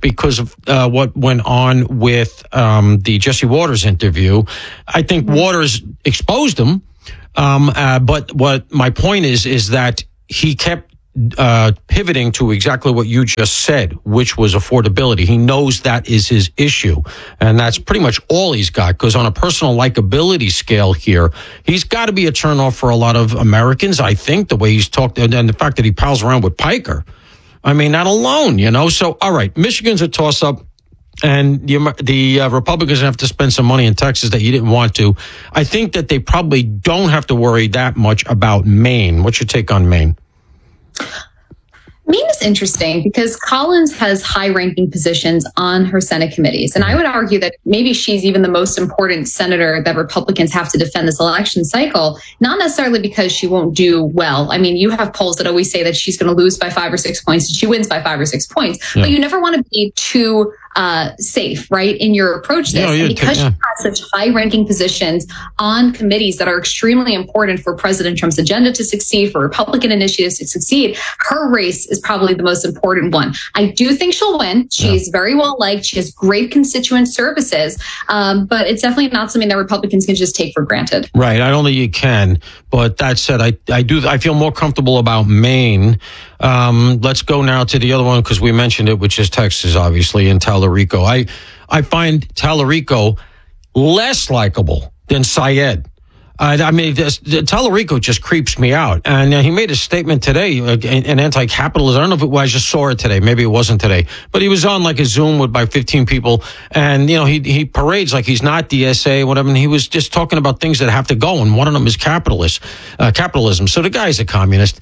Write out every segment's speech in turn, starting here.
because of what went on with the Jesse Waters interview. I think Waters exposed him. But what my point is that he kept pivoting to exactly what you just said, which was affordability. He knows that is his issue, and that's pretty much all he's got, because on a personal likability scale here, he's got to be a turnoff for a lot of Americans, I think, the way he's talked, and the fact that he pals around with Piker. I mean, that alone, So, all right, Michigan's a toss-up, and the Republicans have to spend some money in Texas that you didn't want to. I think that they probably don't have to worry that much about Maine. What's your take on Maine? Maine is interesting because Collins has high-ranking positions on her Senate committees. And I would argue that maybe she's even the most important senator that Republicans have to defend this election cycle, not necessarily because she won't do well. I mean, you have polls that always say that she's going to lose by 5 or 6 points, and she wins by 5 or 6 points. Yeah. But you never want to be too safe, right, in your approach to this. And because she has such high-ranking positions on committees that are extremely important for President Trump's agenda to succeed, for Republican initiatives to succeed, her race is probably the most important one. I do think she'll win. She's very well liked. She has great constituent services, but it's definitely not something that Republicans can just take for granted. Right. I don't think you can. But that said, I feel more comfortable about Maine. Let's go now to the other one, because we mentioned it, which is Texas, obviously, and Tallarico. I find Tallarico less likable than Syed. I mean, Tallarico just creeps me out. And he made a statement today, an anti-capitalist. I don't know if I just saw it today. Maybe it wasn't today. But he was on like a Zoom with about 15 people. And, he parades like he's not DSA, whatever. And he was just talking about things that have to go. And one of them is capitalism. So the guy's a communist.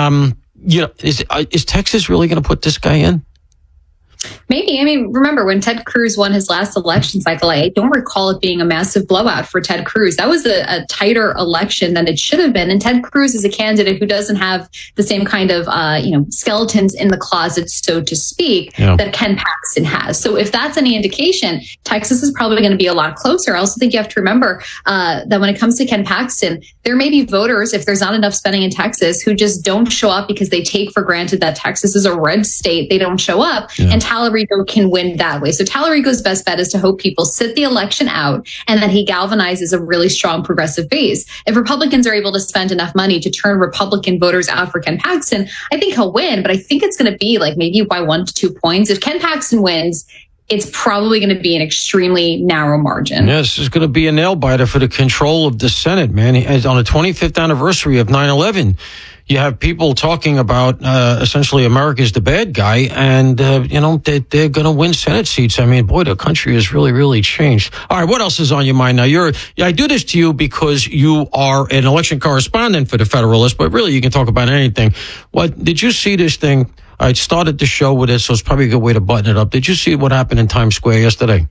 Is Texas really going to put this guy in? Maybe. I mean, remember when Ted Cruz won his last election cycle, I don't recall it being a massive blowout for Ted Cruz. That was a tighter election than it should have been. And Ted Cruz is a candidate who doesn't have the same kind of, skeletons in the closet, so to speak, that Ken Paxton has. So if that's any indication, Texas is probably going to be a lot closer. I also think you have to remember that when it comes to Ken Paxton, there may be voters, if there's not enough spending in Texas, who just don't show up because they take for granted that Texas is a red state. They don't show up. And Tallarico can win that way. So Tallarico's best bet is to hope people sit the election out and that he galvanizes a really strong progressive base. If Republicans are able to spend enough money to turn Republican voters out for Ken Paxton, I think he'll win, but I think it's going to be like maybe by 1 to 2 points. If Ken Paxton wins, it's probably going to be an extremely narrow margin. Yes, it's going to be a nail biter for the control of the Senate, man. On the 25th anniversary of 9/11, you have people talking about essentially America's the bad guy, and they're going to win Senate seats. I mean, boy, the country has really, really changed. All right, what else is on your mind now? I do this to you because you are an election correspondent for the Federalist, but really you can talk about anything. What did you see this thing? I started the show with it, so it's probably a good way to button it up. Did you see what happened in Times Square yesterday?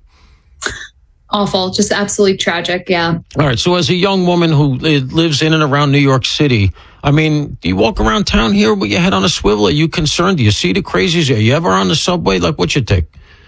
Awful, just absolutely tragic, yeah. All right, so as a young woman who lives in and around New York City, I mean, do you walk around town here with your head on a swivel? Are you concerned? Do you see the crazies? Are you ever on the subway? Like, what's your take?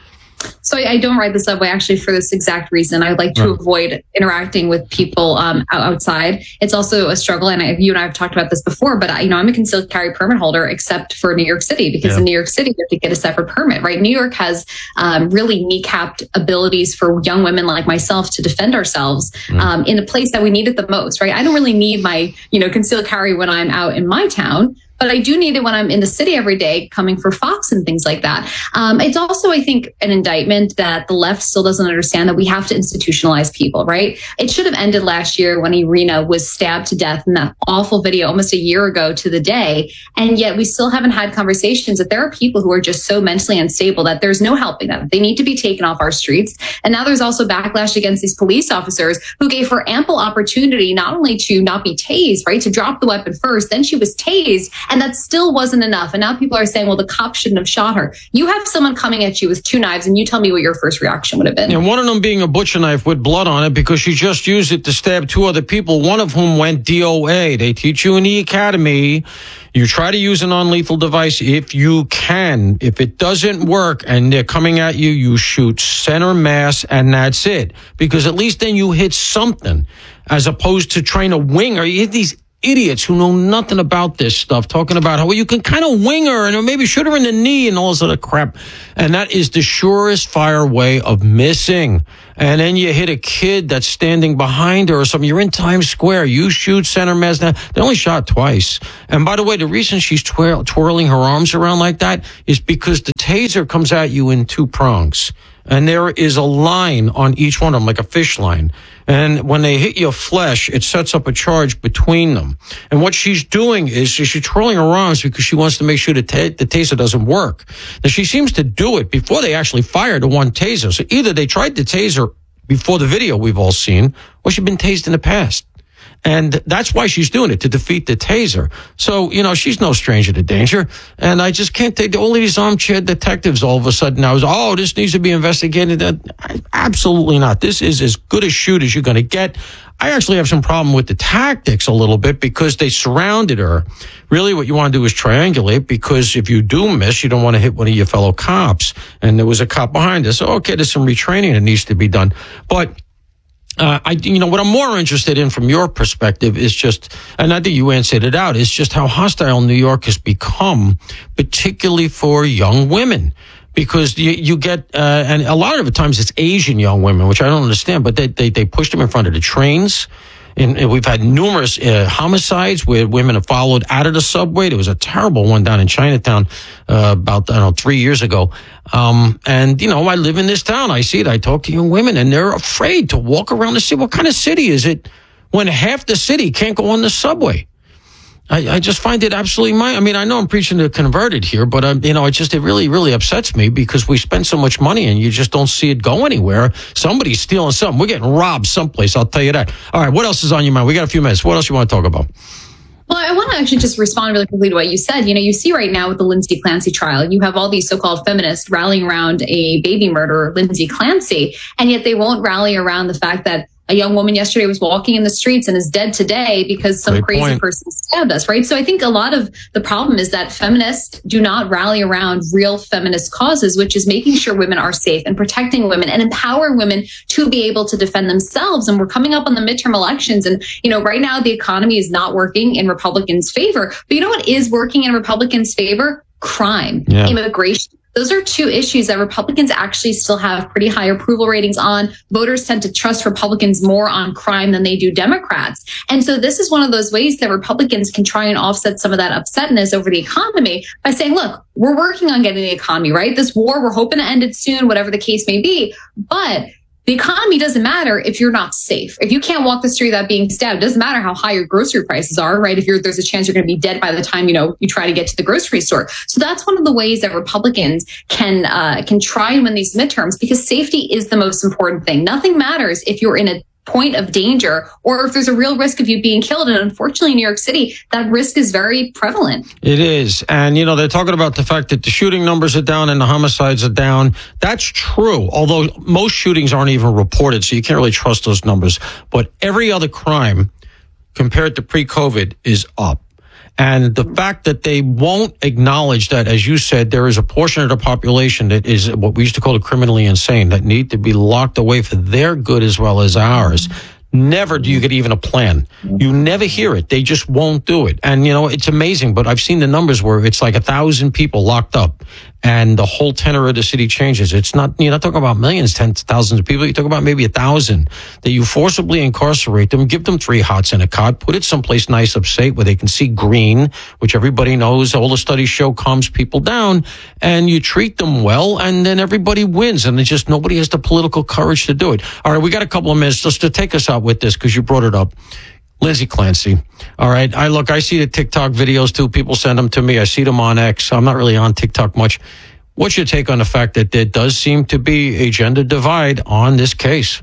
So I don't ride the subway actually for this exact reason. I like to avoid interacting with people outside. It's also a struggle, and you and I have talked about this before, but I'm a concealed carry permit holder except for New York City, because in New York City you have to get a separate permit, right? New York has really kneecapped abilities for young women like myself to defend ourselves in a place that we need it the most, right? I don't really need my concealed carry when I'm out in my town, but I do need it when I'm in the city every day coming for Fox and things like that. It's also, I think, an indictment that the left still doesn't understand that we have to institutionalize people, right? It should have ended last year when Irina was stabbed to death in that awful video almost a year ago to the day. And yet we still haven't had conversations that there are people who are just so mentally unstable that there's no helping them. They need to be taken off our streets. And now there's also backlash against these police officers who gave her ample opportunity not only to not be tased, right, to drop the weapon first, then she was tased. And that still wasn't enough. And now people are saying, well, the cop shouldn't have shot her. You have someone coming at you with 2 knives, and you tell me what your first reaction would have been. And one of them being a butcher knife with blood on it because she just used it to stab 2 other people, one of whom went DOA. They teach you in the academy. You try to use a non-lethal device if you can. If it doesn't work and they're coming at you, you shoot center mass, and that's it. Because at least then you hit something, as opposed to trying to wing, or you hit these idiots who know nothing about this stuff talking about how well, you can kind of wing her and maybe shoot her in the knee and all this other crap. And that is the surest fire way of missing. And then you hit a kid that's standing behind her or something. You're in Times Square. You shoot center mass. Now, they only shot twice. And by the way, the reason she's twirling her arms around like that is because the taser comes at you in two prongs. And there is a line on each one of them, like a fish line. And when they hit your flesh, it sets up a charge between them. And what she's doing is she's twirling her arms because she wants to make sure the taser doesn't work. Now, she seems to do it before they actually fired the one taser. So either they tried the taser before the video we've all seen, or she'd been tased in the past. And that's why she's doing it, to defeat the taser. So, she's no stranger to danger. And I just can't take all these armchair detectives all of a sudden now. This needs to be investigated. Absolutely not. This is as good a shoot as you're going to get. I actually have some problem with the tactics a little bit because they surrounded her. Really, what you want to do is triangulate, because if you do miss, you don't want to hit one of your fellow cops. And there was a cop behind us. So, okay, there's some retraining that needs to be done. But what I'm more interested in from your perspective is just, and I think you answered it out, is just how hostile New York has become, particularly for young women. Because you get, and a lot of the times it's Asian young women, which I don't understand, but they push them in front of the trains. And we've had numerous homicides where women have followed out of the subway. There was a terrible one down in Chinatown about 3 years ago. I live in this town. I see it. I talk to young women, and they're afraid to walk around the city. What kind of city is it when half the city can't go on the subway? I just find it absolutely I know I'm preaching to the converted here, but it really, really upsets me because we spend so much money and you just don't see it go anywhere. Somebody's stealing something. We're getting robbed someplace. I'll tell you that. All right. What else is on your mind? We got a few minutes. What else you want to talk about? Well, I want to actually just respond really quickly to what you said. You see right now with the Lindsay Clancy trial, you have all these so-called feminists rallying around a baby murderer, Lindsay Clancy, and yet they won't rally around the fact that a young woman yesterday was walking in the streets and is dead today because some crazy person stabbed us, right? So I think a lot of the problem is that feminists do not rally around real feminist causes, which is making sure women are safe and protecting women and empowering women to be able to defend themselves. And we're coming up on the midterm elections. And, right now the economy is not working in Republicans' favor. But you know what is working in Republicans' favor? Crime, immigration. Those are two issues that Republicans actually still have pretty high approval ratings on. Voters tend to trust Republicans more on crime than they do Democrats. And so this is one of those ways that Republicans can try and offset some of that upsetness over the economy by saying, look, we're working on getting the economy right. This war, we're hoping to end it soon, whatever the case may be. But the economy doesn't matter if you're not safe. If you can't walk the street without being stabbed, it doesn't matter how high your grocery prices are, right? If there's a chance you're going to be dead by the time, you try to get to the grocery store. So that's one of the ways that Republicans can try and win these midterms, because safety is the most important thing. Nothing matters if you're in a point of danger or if there's a real risk of you being killed. And unfortunately, in New York City, that risk is very prevalent. It is. And, they're talking about the fact that the shooting numbers are down and the homicides are down. That's true, although most shootings aren't even reported, so you can't really trust those numbers. But every other crime compared to pre-COVID is up. And the fact that they won't acknowledge that, as you said, there is a portion of the population that is what we used to call it criminally insane, that need to be locked away for their good as well as ours. Never do you get even a plan. You never hear it. They just won't do it. And, it's amazing, but I've seen the numbers where it's like 1,000 people locked up and the whole tenor of the city changes. It's not, you're not talking about millions, tens of thousands of people. You're talking about maybe 1,000 that you forcibly incarcerate them, give them 3 hots in a cot, put it someplace nice upstate where they can see green, which everybody knows, all the studies show calms people down, and you treat them well, and then everybody wins. And it's just nobody has the political courage to do it. All right, we got a couple of minutes just to take us out with this because you brought it up. Lindsay Clancy. All right. I see the TikTok videos too. People send them to me. I see them on X. I'm not really on TikTok much. What's your take on the fact that there does seem to be a gender divide on this case?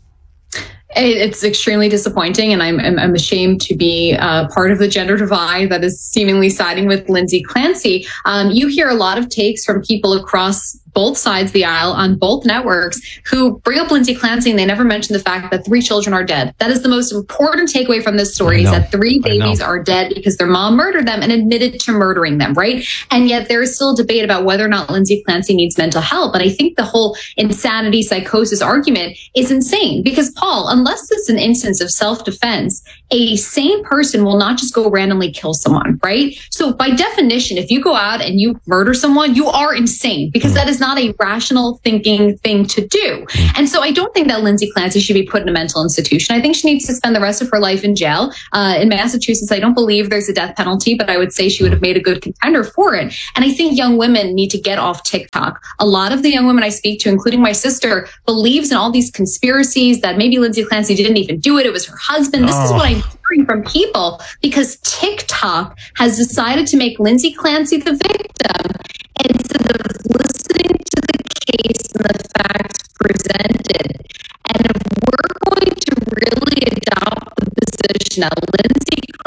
It's extremely disappointing, and I'm ashamed to be part of the gender divide that is seemingly siding with Lindsay Clancy. You hear a lot of takes from people across both sides of the aisle on both networks who bring up Lindsay Clancy and they never mention the fact that 3 children are dead. That is the most important takeaway from this story, is that 3 babies are dead because their mom murdered them and admitted to murdering them, right? And yet there is still a debate about whether or not Lindsay Clancy needs mental help. And I think the whole insanity psychosis argument is insane because, Paul, unless it's an instance of self-defense, a sane person will not just go randomly kill someone, right? So by definition, if you go out and you murder someone, you are insane because that is not a rational thinking thing to do. And so I don't think that Lindsay Clancy should be put in a mental institution. I think she needs to spend the rest of her life in jail. In Massachusetts, I don't believe there's a death penalty, but I would say she would have made a good contender for it. And I think young women need to get off TikTok. A lot of the young women I speak to, including my sister, believes in all these conspiracies that maybe Lindsay Clancy didn't even do it. It was her husband. This is what I'm hearing from people because TikTok has decided to make Lindsay Clancy the victim instead of listening to the case and the facts presented. And if we're going to really adopt the position that Lindsay